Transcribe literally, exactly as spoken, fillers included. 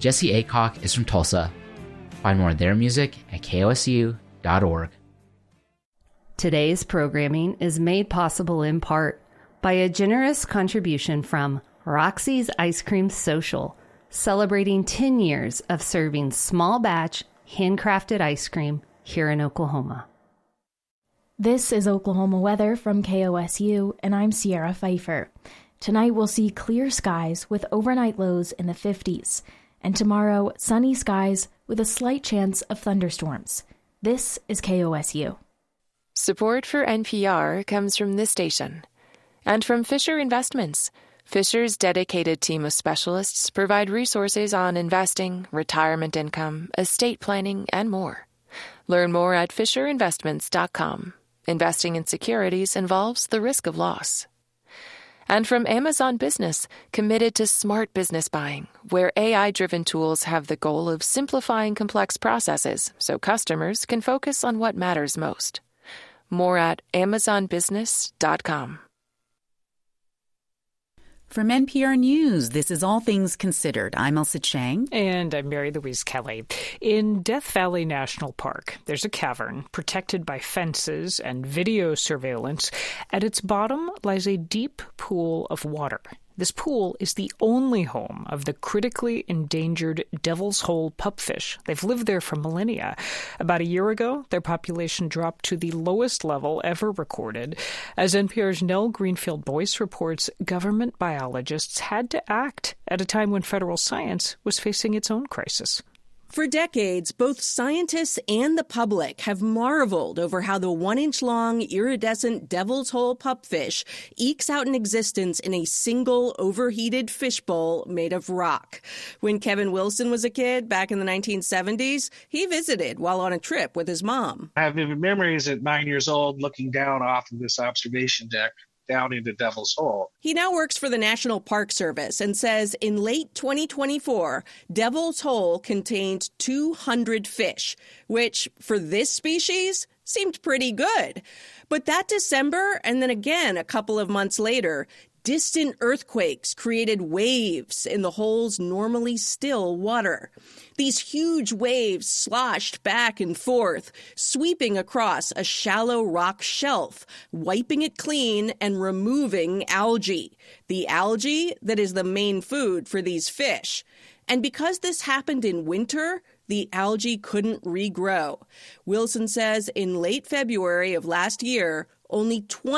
Jesse Aycock is from Tulsa. Find more of their music at K O S U dot org. Today's programming is made possible in part by a generous contribution from Roxy's Ice Cream Social, celebrating ten years of serving small batch, handcrafted ice cream here in Oklahoma. This is Oklahoma weather from K O S U, and I'm Sierra Pfeiffer. Tonight we'll see clear skies with overnight lows in the fifties, and tomorrow sunny skies with a slight chance of thunderstorms. This is K O S U. Support for N P R comes from this station and from Fisher Investments. Fisher's dedicated team of specialists provide resources on investing, retirement income, estate planning, and more. Learn more at fisher investments dot com. Investing in securities involves the risk of loss. And from Amazon Business, committed to smart business buying, where A I-driven tools have the goal of simplifying complex processes so customers can focus on what matters most. More at amazon business dot com. From N P R News, this is All Things Considered. I'm Elsa Chang. And I'm Mary Louise Kelly. In Death Valley National Park, there's a cavern protected by fences and video surveillance. At its bottom lies a deep pool of water. This pool is the only home of the critically endangered Devil's Hole pupfish. They've lived there for millennia. About a year ago, their population dropped to the lowest level ever recorded. As N P R's Nell Greenfield-Boyce reports, government biologists had to act at a time when federal science was facing its own crisis. For decades, both scientists and the public have marveled over how the one-inch-long, iridescent Devil's Hole pupfish ekes out an existence in a single overheated fishbowl made of rock. When Kevin Wilson was a kid back in the nineteen seventies, he visited while on a trip with his mom. I have vivid memories at nine years old looking down off of this observation deck down into Devil's Hole. He now works for the National Park Service and says in late twenty twenty-four, Devil's Hole contained two hundred fish, which for this species seemed pretty good. But that December, and then again a couple of months later, distant earthquakes created waves in the hole's normally still water. These huge waves sloshed back and forth, sweeping across a shallow rock shelf, wiping it clean and removing algae, the algae that is the main food for these fish. And because this happened in winter, the algae couldn't regrow. Wilson says in late February of last year, only twenty